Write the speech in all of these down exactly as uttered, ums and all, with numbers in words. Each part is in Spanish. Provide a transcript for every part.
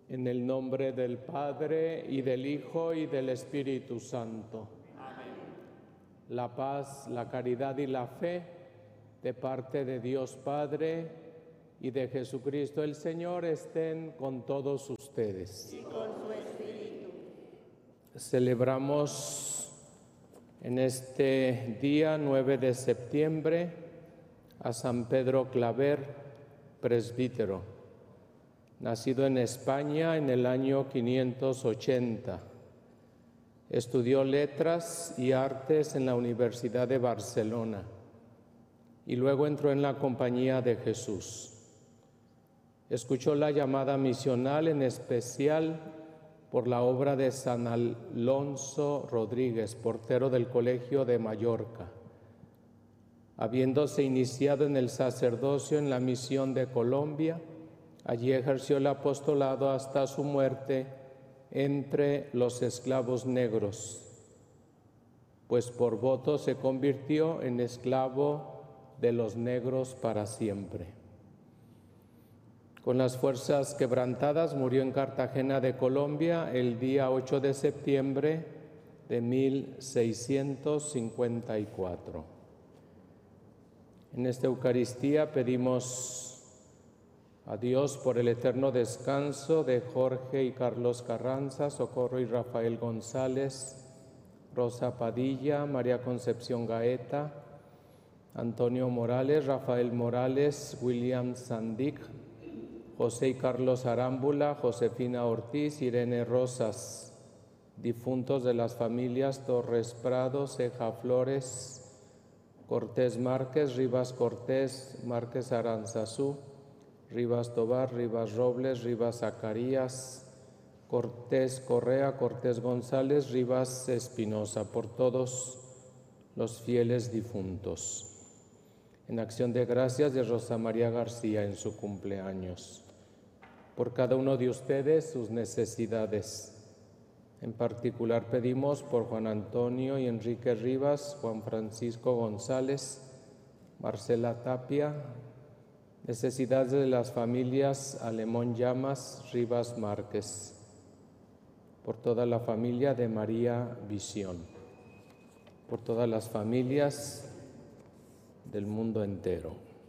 En el nombre del Padre, y del Hijo, y del Espíritu Santo. Amén. La paz, la caridad y la fe, de parte de Dios Padre y de Jesucristo el Señor, estén con todos ustedes. Y con su espíritu. Celebramos en este día nueve de septiembre a San Pedro Claver, presbítero. Nacido en España en el año quinientos ochenta, estudió letras y artes en la Universidad de Barcelona y luego entró en la Compañía de Jesús. Escuchó la llamada misional, en especial por la obra de San Alonso Rodríguez, portero del Colegio de Mallorca. Habiéndose iniciado en el sacerdocio en la misión de Colombia, allí ejerció el apostolado hasta su muerte entre los esclavos negros, pues por voto se convirtió en esclavo de los negros para siempre. Con las fuerzas quebrantadas murió en Cartagena de Colombia el día ocho de septiembre de mil seiscientos cincuenta y cuatro. En esta Eucaristía pedimos a Dios por el eterno descanso de Jorge y Carlos Carranza, Socorro y Rafael González, Rosa Padilla, María Concepción Gaeta, Antonio Morales, Rafael Morales, William Sandic, José y Carlos Arámbula, Josefina Ortiz, Irene Rosas, difuntos de las familias Torres Prado, Ceja Flores, Cortés Márquez, Rivas Cortés, Márquez Aranzazú, Rivas Tobar, Rivas Robles, Rivas Zacarías, Cortés Correa, Cortés González, Rivas Espinosa, por todos los fieles difuntos. En acción de gracias de Rosa María García en su cumpleaños. Por cada uno de ustedes sus necesidades. En particular pedimos por Juan Antonio y Enrique Rivas, Juan Francisco González, Marcela Tapia, necesidades de las familias Alemón Llamas, Rivas Márquez, por toda la familia de María Visión, por todas las familias del mundo entero.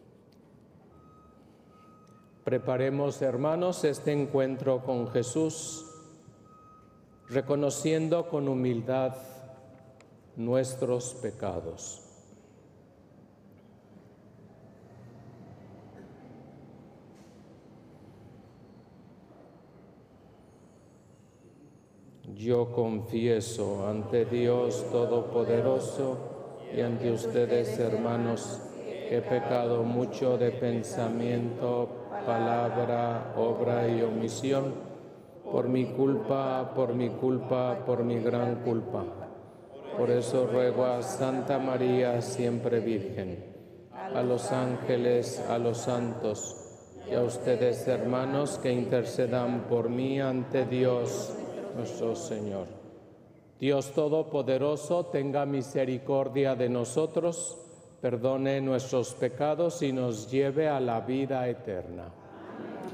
Preparemos, hermanos, este encuentro con Jesús, reconociendo con humildad nuestros pecados. Yo confieso ante Dios Todopoderoso y ante ustedes, hermanos, que he pecado mucho de pensamiento, palabra, obra y omisión, por mi culpa, por mi culpa, por mi gran culpa. Por eso ruego a Santa María, siempre Virgen, a los ángeles, a los santos y a ustedes, hermanos, que intercedan por mí ante Dios nuestro Señor. Dios Todopoderoso, tenga misericordia de nosotros, perdone nuestros pecados y nos lleve a la vida eterna.